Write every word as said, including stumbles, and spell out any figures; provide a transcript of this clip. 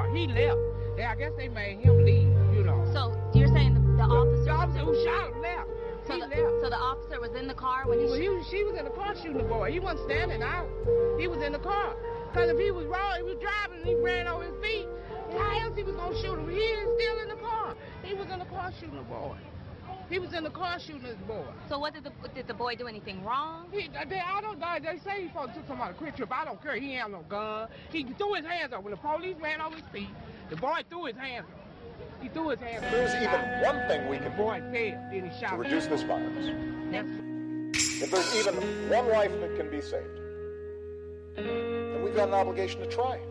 car. He left. They, I guess they made him leave, you know. So you're saying the, the officer... The officer who shot him left. So he the, left. so the officer was in the car when he... Well, he was, she was in the car shooting the boy. He wasn't standing out. He was in the car. Because if he was wrong, he was driving and he ran over his feet, how else he was going to shoot him? He is still in the car. He was in the car shooting the boy. He was in the car shooting his boy. So what did the did the boy do anything wrong? He, they, I don't know. They say he supposed to took somebody a quick trip. I don't care. He ain't have no gun. He threw his hands up. When the police ran over his feet, the boy threw his hands up. He threw his hands up. There's even one thing we can do. The boy fell. Then he shot to reduce him. this violence. Yes. If there's even one life that can be saved, then we've got an obligation to try.